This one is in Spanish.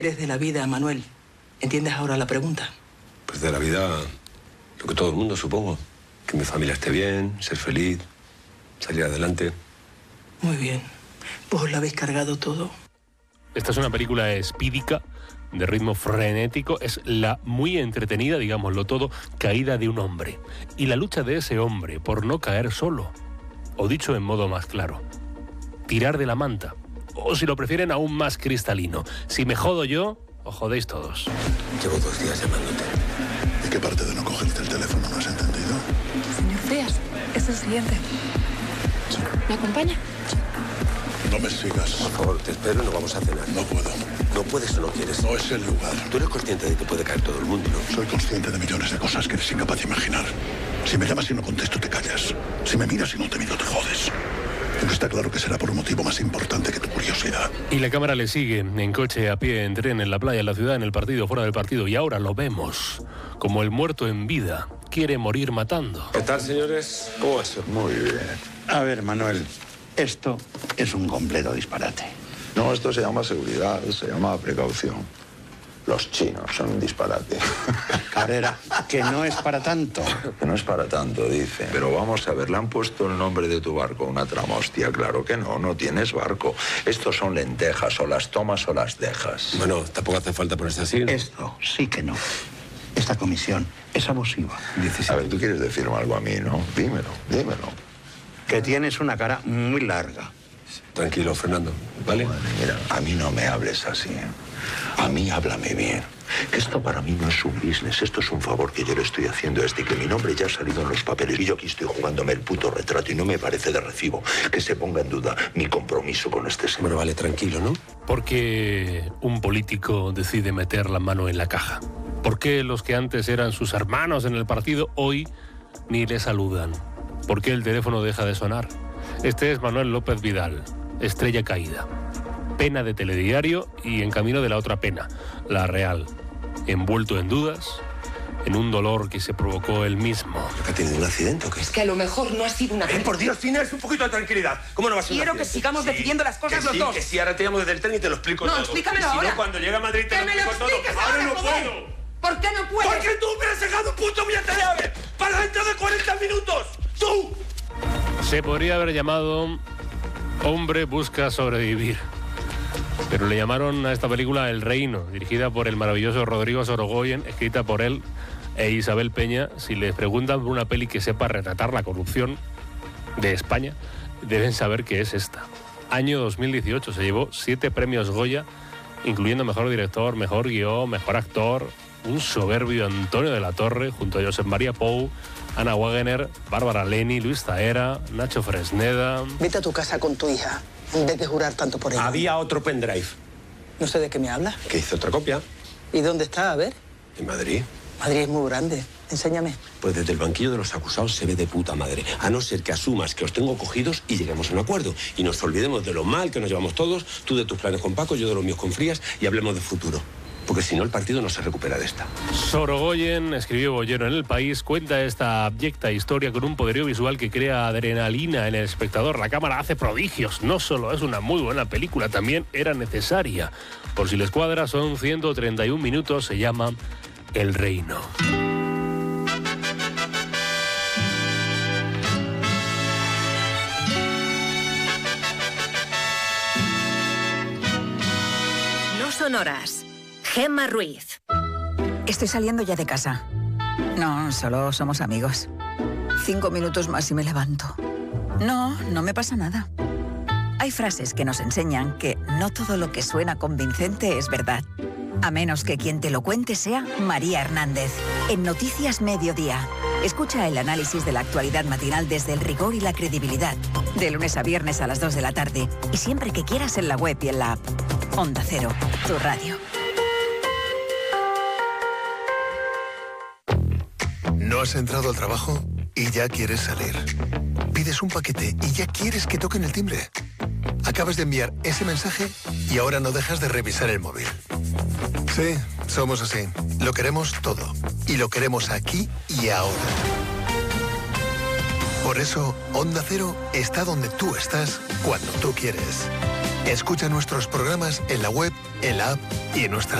Eres de la vida, Manuel. ¿Entiendes ahora la pregunta? Pues de la vida, lo que todo el mundo, supongo. Que mi familia esté bien, ser feliz, salir adelante. Muy bien. Pues os la habéis cargado todo. Esta es una película espídica, de ritmo frenético. Es la muy entretenida, digámoslo todo, caída de un hombre. Y la lucha de ese hombre por no caer solo. O dicho en modo más claro, tirar de la manta. O si lo prefieren, aún más cristalino. Si me jodo yo, os jodéis todos. Llevo 2 días llamándote. ¿Y qué parte de no cogerte el teléfono no has entendido? Señor Frías, es el siguiente. ¿Me acompaña? No me sigas. Por favor, te espero y no vamos a cenar. No puedo. No puedes o no quieres. No es el lugar. Tú eres consciente de que puede caer todo el mundo, ¿no? Soy consciente de millones de cosas que eres incapaz de imaginar. Si me llamas y no contesto, te callas. Si me miras y no te miro, te jodes. Pero está claro que será por un motivo más importante que tu curiosidad. Y la cámara le sigue, en coche, a pie, en tren, en la playa, en la ciudad, en el partido, fuera del partido. Y ahora lo vemos, como el muerto en vida quiere morir matando. ¿Qué tal, señores? ¿Cómo va eso? Muy bien. A ver, Manuel, esto es un completo disparate. No, esto se llama seguridad, se llama precaución. Los chinos son un disparate. Cabrera, que no es para tanto. Que no es para tanto, dice. Pero vamos a ver, le han puesto el nombre de tu barco, una trama. Hostia, claro que no, no tienes barco. Estos son lentejas, o las tomas o las dejas. Bueno, tampoco hace falta ponerse así, ¿no? Esto sí que no. Esta comisión es abusiva. A ver, tú quieres decirme algo a mí, ¿no? Dímelo, dímelo. Que tienes una cara muy larga. Tranquilo, Fernando, ¿vale? Madre, mira, a mí no me hables así, ¿eh? A mí háblame bien. Que esto para mí no es un business, esto es un favor que yo le estoy haciendo a este, que mi nombre ya ha salido en los papeles y yo aquí estoy jugándome el puto retrato y no me parece de recibo que se ponga en duda mi compromiso con este señor. Bueno, vale, tranquilo, ¿no? ¿Por qué un político decide meter la mano en la caja? ¿Por qué los que antes eran sus hermanos en el partido hoy ni le saludan? ¿Por qué el teléfono deja de sonar? Este es Manuel López Vidal, estrella caída. Pena de telediario y en camino de la otra pena, la real. Envuelto en dudas, en un dolor que se provocó él mismo. ¿Ha tenido un accidente o qué? Es que a lo mejor no ha sido una... Por Dios, Inés, un poquito de tranquilidad. ¿Cómo no va a ser un Quiero que accidente? sigamos decidiendo las cosas los dos. Que sí, ahora te llamo desde el tren y te lo explico todo. No, explícamelo Si ahora. no, cuando llegue a Madrid te ¡Que lo me lo explico todo. expliques Ahora no joder! puedo. ¿Por qué no puedes? Porque tú me has dejado un puto billete de AVE para dentro de 40 minutos. ¡Tú! Se podría haber llamado Hombre busca sobrevivir. Pero le llamaron a esta película El Reino, dirigida por el maravilloso Rodrigo Sorogoyen, escrita por él e Isabel Peña. Si les preguntan por una peli que sepa retratar la corrupción de España, deben saber que es esta. Año 2018, se llevó 7 premios Goya, incluyendo Mejor Director, Mejor Guión, Mejor Actor. Un soberbio Antonio de la Torre, junto a Josep María Pou, Ana Wagener, Bárbara Leni, Luis Zahera, Nacho Fresneda. Vete a tu casa con tu hija, en vez de jurar tanto por ella. Había otro pendrive. No sé de qué me hablas. Que hice otra copia. ¿Y dónde está? A ver. En Madrid. Madrid es muy grande. Enséñame. Pues desde el banquillo de los acusados se ve de puta madre. A no ser que asumas que os tengo cogidos y lleguemos a un acuerdo. Y nos olvidemos de lo mal que nos llevamos todos, tú de tus planes con Paco, yo de los míos con Frías, y hablemos de futuro. Porque si no, el partido no se recupera de esta. Sorogoyen, escribió Bollero en El País, cuenta esta abyecta historia con un poderío visual que crea adrenalina en el espectador. La cámara hace prodigios. No solo es una muy buena película, también era necesaria. Por si les cuadra, son 131 minutos, se llama El Reino. No son horas. Gemma Ruiz. Estoy saliendo ya de casa. No, solo somos amigos. 5 minutos más y me levanto. No, no me pasa nada. Hay frases que nos enseñan que no todo lo que suena convincente es verdad. A menos que quien te lo cuente sea María Hernández. En Noticias Mediodía. Escucha el análisis de la actualidad matinal desde el rigor y la credibilidad. De lunes a viernes a las 2 de la tarde. Y siempre que quieras en la web y en la app. Onda Cero, tu radio. ¿No has entrado al trabajo y ya quieres salir? Pides un paquete y ya quieres que toquen el timbre. Acabas de enviar ese mensaje y ahora no dejas de revisar el móvil. Sí, somos así. Lo queremos todo. Y lo queremos aquí y ahora. Por eso, Onda Cero está donde tú estás cuando tú quieres. Escucha nuestros programas en la web, en la app y en nuestra